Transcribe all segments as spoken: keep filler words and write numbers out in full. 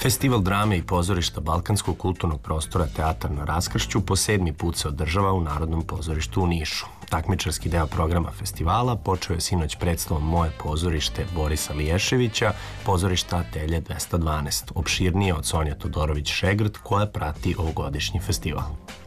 Festival drame i pozorišta Balkanskog kulturnog prostora Teatar na raskršću po sedmi put se održava u Narodnom pozorištu u Nišu. Takmičarski deo programa festivala počeo je sinoć predstavom Moje pozorište Borisa Liješevića, pozorišta Atelje dvesta dvanaest, opširnije od Sonja Todorović-Šegrt, koja prati ovogodišnji festival.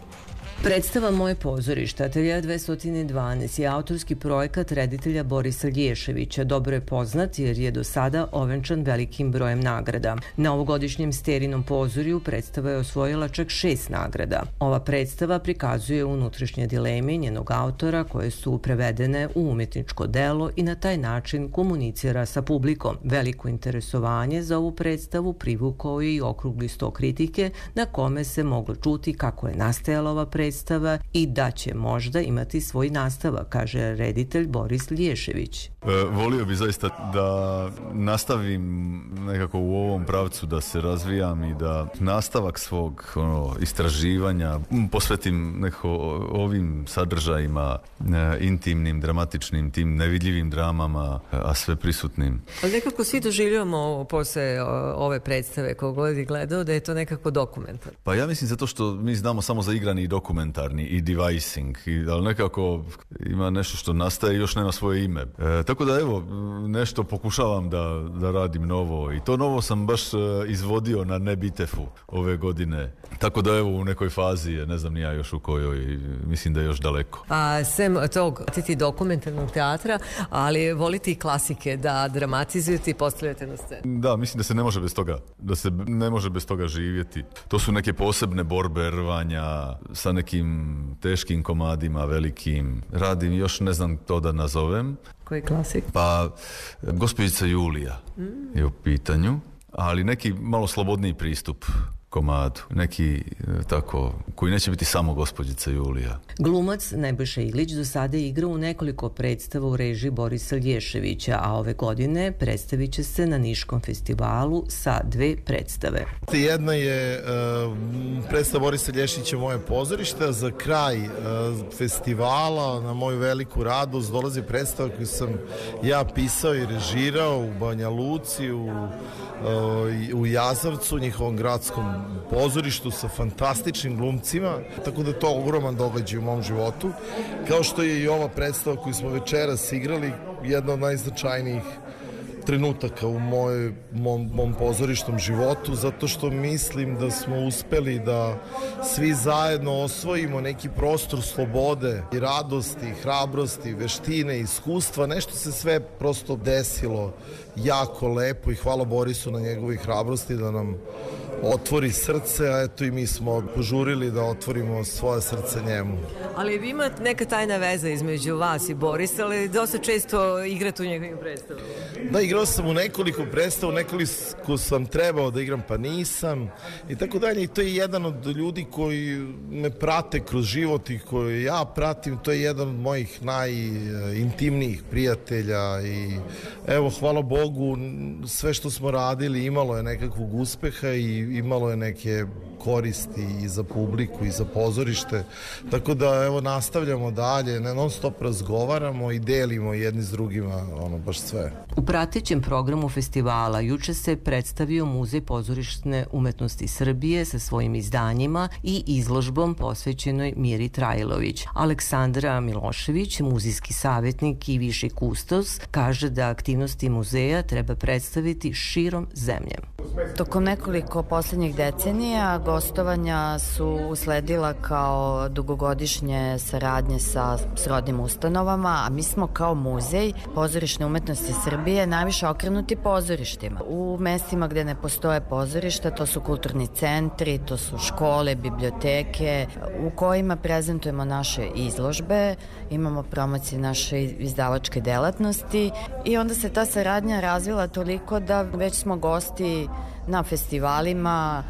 Predstava Moje pozorište Atelja dvesta dvanaest je autorski projekat reditelja Borisa Liješevića. Dobro je poznat jer je do sada ovenčan velikim brojem nagrada. Na ovogodišnjem Sterinom pozoriju predstava je osvojila čak šest nagrada. Ova predstava prikazuje unutrašnje dileme njenog autora koje su prevedene u umetničko delo i na taj način komunicira sa publikom. Veliko interesovanje za ovu predstavu privukao je i okrugli sto kritike na kome se moglo čuti kako je nastajala ova predstava i da će možda imati svoj nastavak, kaže reditelj Boris Liješević. E, volio bi zaista da nastavim nekako u ovom pravcu, da se razvijam i da nastavak svog ono, istraživanja posvetim nekako ovim sadržajima, e, intimnim, dramatičnim, tim nevidljivim dramama, a sve prisutnim. Ali nekako svi doživljamo posle ove predstave ko god je gledao da je to nekako dokumentar. Pa ja mislim zato što mi znamo samo za igrani i dokumentarni i devising, i, ali nekako ima nešto što nastaje i još nema svoje ime. E, tako da evo, nešto pokušavam da, da radim novo i to novo sam baš e, izvodio na Nebitefu ove godine. Tako da evo u nekoj fazi je, ne znam ni ja još u kojoj, mislim da je još daleko. A sem tog titi dokumentarnog teatra, ali volite i klasike da dramatizujete i postavljate na scenu. Da, mislim da se ne može bez toga, da se ne može bez toga živjeti. To su neke posebne borbe, rvanja sa nekim teškim komadima, velikim. Radim još, ne znam to da nazovem. Koji klasik? Pa, Gospođica Julija mm. je u pitanju, ali neki malo slobodniji pristup komadu, neki tako, koji neće biti samo Gospođica Julija. Glumac Nebojša Ilić do sada je igrao u nekoliko predstava u režiji Borisa Liješevića, a ove godine predstavit će se na Niškom festivalu sa dve predstave. Jedna je uh, predstava Borisa Liješevića Moje pozorište, a za kraj uh, festivala na moju veliku radost dolazi predstava koju sam ja pisao i režirao u Banja Luci, u, uh, u Jazavcu, njihovom gradskom pozorištu sa fantastičnim glumcima, tako da je to ogroman događaj u mom životu, kao što je i ova predstava koju smo večeras igrali, jedna od najznačajnijih trenutaka u moj, mom, mom pozorišnom životu, zato što mislim da smo uspeli da svi zajedno osvojimo neki prostor slobode i radosti, hrabrosti, veštine, iskustva, nešto se sve prosto desilo jako lepo i hvala Borisu na njegovoj hrabrosti da nam otvori srce, a eto i mi smo požurili da otvorimo svoje srce njemu. Ali vi imate neka tajna veza između vas i Borisa, ali dosta često igrate u njegovim predstavama. Da, igrao sam u nekoliko predstava, nekoliko sam trebao da igram pa nisam i tako dalje i to je jedan od ljudi koji me prate kroz život i koji ja pratim, to je jedan od mojih najintimnijih prijatelja i evo, hvala Bogu, sve što smo radili imalo je nekakvog uspeha i imalo je neke koristi i za publiku i za pozorište, tako da evo nastavljamo dalje, ne non stop razgovaramo i delimo jedni s drugima ono baš sve. U pratećem programu festivala juče se predstavio Muzej pozorišne umetnosti Srbije sa svojim izdanjima i izložbom posvećenoj Miri Trajlović. Aleksandra Milošević, muzejski savjetnik i viši kustos, kaže da aktivnosti muzeja treba predstaviti širom zemlje. Tokom nekoliko poslednjih decenija gostovanja su usledila kao dugogodišnje saradnje sa srodnim ustanovama, a mi smo kao muzej pozorišne umetnosti Srbije najviše okrenuti pozorištima. U mestima gde ne postoje pozorišta, to su kulturni centri, to su škole, biblioteke, u kojima prezentujemo naše izložbe, imamo promocije naše izdavačke delatnosti i onda se ta saradnja razvila toliko da već smo gosti na festivalima,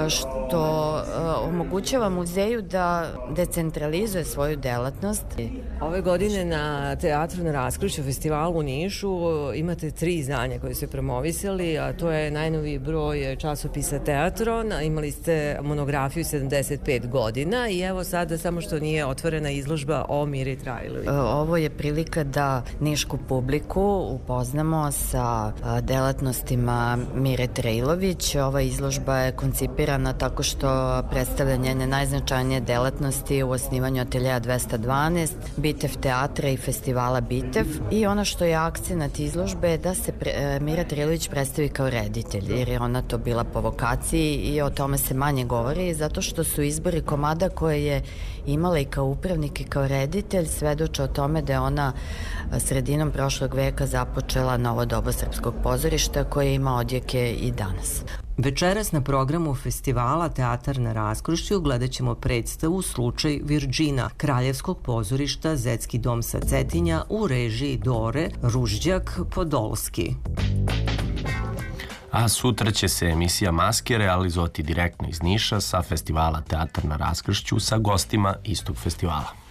što uh, omogućava muzeju da decentralizuje svoju delatnost. Ove godine na Teatru na raskršću festivalu u Nišu imate tri izdanja koje ste promovisali, a to je najnoviji broj časopisa Teatron, imali ste monografiju sedamdeset pet godina i evo sada samo što nije otvorena izložba o Miri Trajlović. Ovo je prilika da nišku publiku upoznamo sa delatnostima Mire Trajlović. Ova izložba izložba je koncipirana tako što predstavlja njene najznačajnije delatnosti u osnivanju ateljeja dvesta dvanaest, Bitev teatra i festivala Bitev, i ono što je akcenat izložbe je da se pre, Mira Trilović predstavi kao reditelj, jer je ona to bila po vokaciji i o tome se manje govori, zato što su izbori komada koje je imala i kao upravnik i kao reditelj svedoče o tome da je ona sredinom prošlog veka započela novo doba srpskog pozorišta koje ima odjeke i danas. Večeras na programu festivala Teatar na Raskršću gledat ćemo predstavu Slučaj Virđina Kraljevskog pozorišta Zetski dom sa Cetinja u režiji Dore Ružđak Podolski. A sutra će se emisija Maske realizovati direktno iz Niša sa festivala Teatar na Raskršću sa gostima istog festivala.